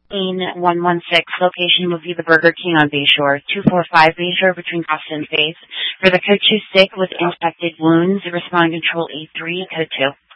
116, location will be the Burger King on Bayshore, 245 Bayshore between Costa and Faith. For the code 26 with infected wounds, respond control A3, code 2.